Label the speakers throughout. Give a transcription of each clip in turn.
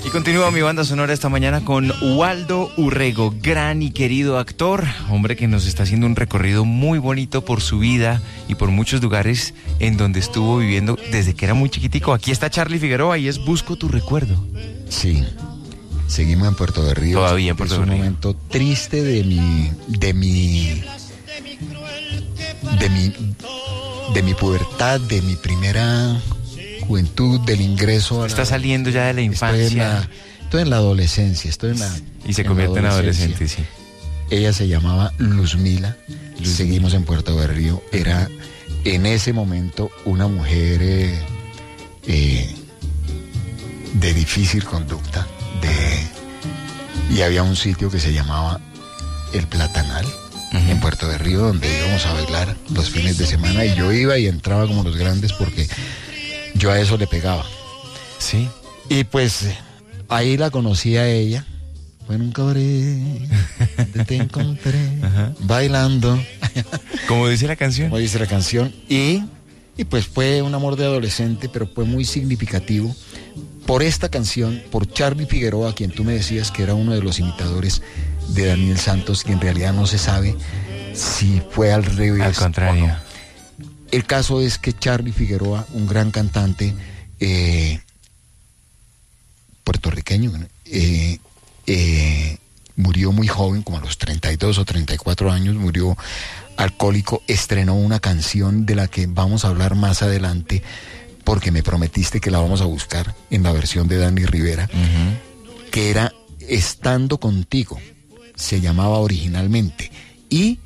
Speaker 1: Y continúa mi banda sonora esta mañana con Waldo Urrego, gran y querido actor, hombre que nos está haciendo un recorrido muy bonito por su vida y por muchos lugares en donde estuvo viviendo desde que era muy chiquitico. Aquí está Charly Figueroa y es Busco tu recuerdo.
Speaker 2: Sí, seguimos en Puerto de Río.
Speaker 1: Todavía en Puerto de Río.
Speaker 2: Es un momento triste de mi pubertad, de mi primera juventud, del ingreso a
Speaker 1: Está saliendo ya de la infancia.
Speaker 2: Estoy en la adolescencia,
Speaker 1: y se convierte en adolescente, sí.
Speaker 2: Ella se llamaba Luzmila. Seguimos en Puerto de Río. Era en ese momento una mujer de difícil conducta, y había un sitio que se llamaba El Platanal, en Puerto de Río, donde íbamos a bailar los fines de semana, y yo iba y entraba como los grandes porque yo a eso le pegaba.
Speaker 1: Sí.
Speaker 2: Y pues ahí la conocí a ella. Fue en un cabaret donde te encontré bailando.
Speaker 1: Como dice la canción.
Speaker 2: Como dice la canción. Y pues fue un amor de adolescente, pero fue muy significativo por esta canción, por Charly Figueroa, quien tú me decías que era uno de los imitadores de Daniel Santos, que en realidad no se sabe si fue al revés.
Speaker 1: Al contrario.
Speaker 2: O no. El caso es que Charly Figueroa, un gran cantante puertorriqueño, murió muy joven, como a los 32 o 34 años, murió alcohólico. Estrenó una canción de la que vamos a hablar más adelante, porque me prometiste que la vamos a buscar en la versión de Dani Rivera, que era Estando Contigo, se llamaba originalmente, y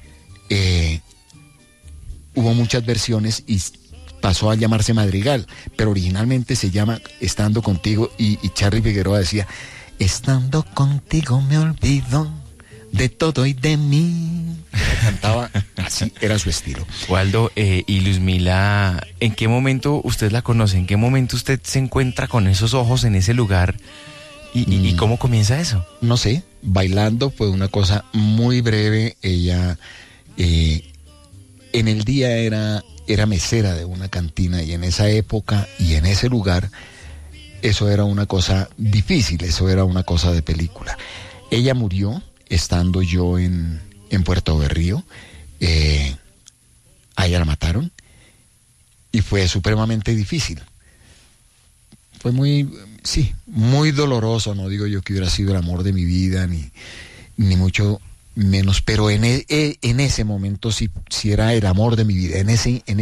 Speaker 2: hubo muchas versiones y pasó a llamarse Madrigal, pero originalmente se llama Estando Contigo, y Charly Figueroa decía: estando contigo me olvido de todo y de mí. Cantaba así, era su estilo.
Speaker 1: Waldo, y Luzmila, ¿en qué momento usted la conoce? ¿En qué momento usted se encuentra con esos ojos en ese lugar? ¿Y cómo comienza eso?
Speaker 2: No sé, bailando. Fue una cosa muy breve. Ella en el día era mesera de una cantina, y en esa época y en ese lugar eso era una cosa difícil, eso era una cosa de película. Ella murió estando yo en Puerto de Río. A ella la mataron y fue supremamente difícil. Fue muy doloroso. No digo yo que hubiera sido el amor de mi vida, ni mucho menos, pero en ese momento sí era el amor de mi vida. En ese